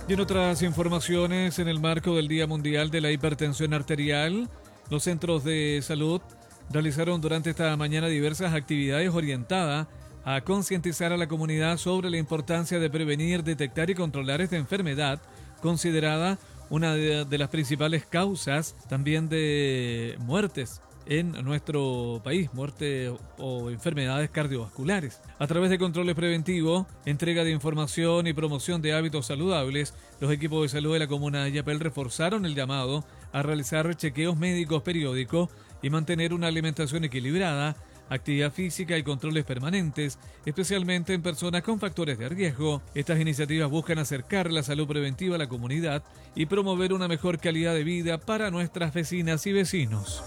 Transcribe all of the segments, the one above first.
Y en otras informaciones, en el marco del Día Mundial de la Hipertensión Arterial, los centros de salud realizaron durante esta mañana diversas actividades orientadas a concientizar a la comunidad sobre la importancia de prevenir, detectar y controlar esta enfermedad, considerada una de las principales causas también de muertes en nuestro país, muertes o enfermedades cardiovasculares. A través de controles preventivos, entrega de información y promoción de hábitos saludables, los equipos de salud de la comuna de Illapel reforzaron el llamado a realizar chequeos médicos periódicos y mantener una alimentación equilibrada, actividad física y controles permanentes, especialmente en personas con factores de riesgo. Estas iniciativas buscan acercar la salud preventiva a la comunidad y promover una mejor calidad de vida para nuestras vecinas y vecinos.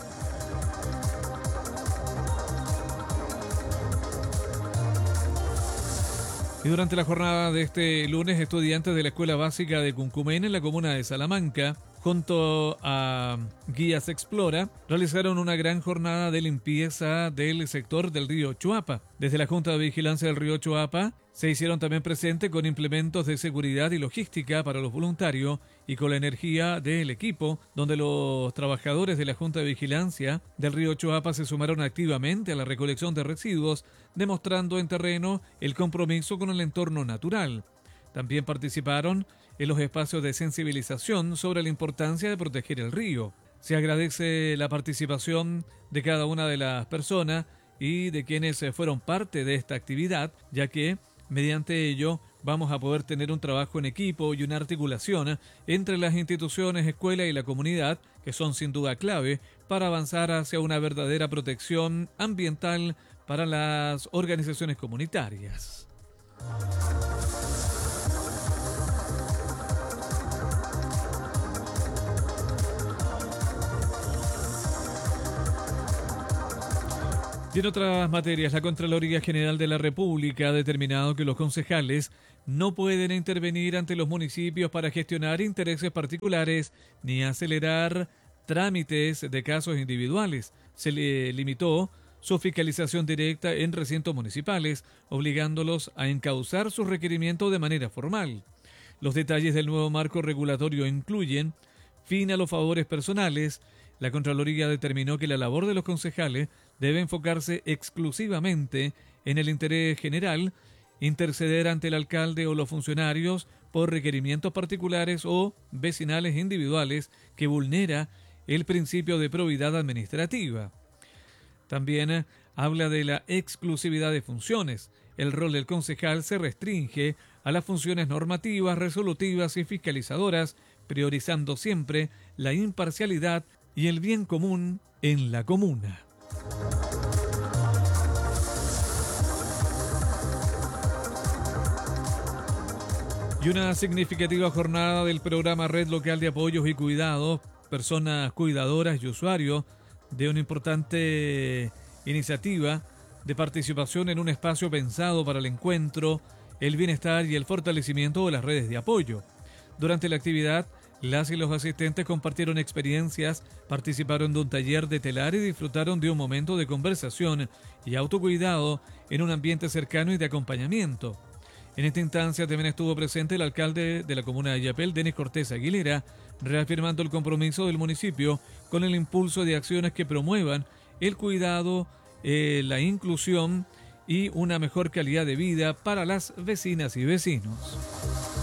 Y durante la jornada de este lunes, estudiantes de la Escuela Básica de Cuncumén en la comuna de Salamanca, junto a Guías Explora, realizaron una gran jornada de limpieza del sector del río Chuapa. Desde la Junta de Vigilancia del río Chuapa se hicieron también presentes con implementos de seguridad y logística para los voluntarios y con la energía del equipo, donde los trabajadores de la Junta de Vigilancia del río Chuapa se sumaron activamente a la recolección de residuos, demostrando en terreno el compromiso con el entorno natural. También participaron en los espacios de sensibilización sobre la importancia de proteger el río. Se agradece la participación de cada una de las personas y de quienes fueron parte de esta actividad, ya que mediante ello vamos a poder tener un trabajo en equipo y una articulación entre las instituciones, escuela y la comunidad, que son sin duda clave para avanzar hacia una verdadera protección ambiental para las organizaciones comunitarias. Y en otras materias, la Contraloría General de la República ha determinado que los concejales no pueden intervenir ante los municipios para gestionar intereses particulares ni acelerar trámites de casos individuales. Se le limitó su fiscalización directa en recintos municipales, obligándolos a encauzar sus requerimientos de manera formal. Los detalles del nuevo marco regulatorio incluyen fin a los favores personales. La Contraloría determinó que la labor de los concejales debe enfocarse exclusivamente en el interés general, interceder ante el alcalde o los funcionarios por requerimientos particulares o vecinales individuales que vulnera el principio de probidad administrativa. También habla de la exclusividad de funciones. El rol del concejal se restringe a las funciones normativas, resolutivas y fiscalizadoras, priorizando siempre la imparcialidad y el bien común en la comuna. Y una significativa jornada del programa Red Local de Apoyos y Cuidados, personas cuidadoras y usuarios de una importante iniciativa de participación en un espacio pensado para el encuentro, el bienestar y el fortalecimiento de las redes de apoyo. Durante la actividad, las y los asistentes compartieron experiencias, participaron de un taller de telar y disfrutaron de un momento de conversación y autocuidado en un ambiente cercano y de acompañamiento. En esta instancia también estuvo presente el alcalde de la comuna de Illapel, Denis Cortés Aguilera, reafirmando el compromiso del municipio con el impulso de acciones que promuevan el cuidado, la inclusión y una mejor calidad de vida para las vecinas y vecinos.